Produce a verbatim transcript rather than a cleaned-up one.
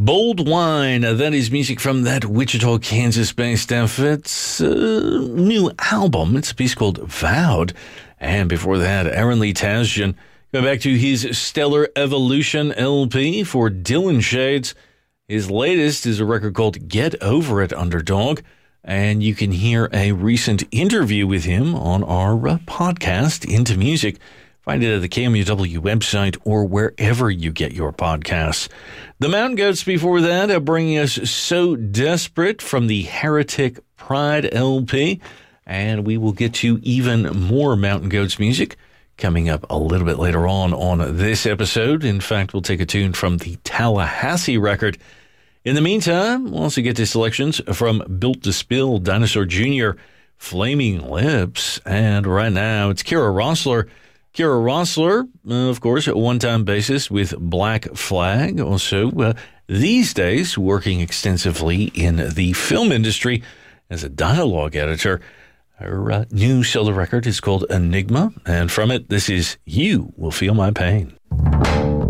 Bold Wine, uh, that is music from that Wichita, Kansas-based outfit's uh, new album. It's a piece called Vowed. And before that, Aaron Lee Tasjan, going back to his Stellar Evolution L P for Dylan Shades. His latest is a record called Get Over It, Underdog. And you can hear a recent interview with him on our uh, podcast, Into Music. Find it at the K M U W website or wherever you get your podcasts. The Mountain Goats before that are bringing us So Desperate from the Heretic Pride L P. And we will get to even more Mountain Goats music coming up a little bit later on on this episode. In fact, we'll take a tune from the Tallahassee record. In the meantime, we'll also get to selections from Built to Spill, Dinosaur Junior, Flaming Lips, and right now it's Kira Rossler. Kira Rossler, uh, of course, at a one-time basis with Black Flag. Also, uh, these days, working extensively in the film industry as a dialogue editor. Her uh, new solo record is called Enigma, and from it, this is You Will Feel My Pain.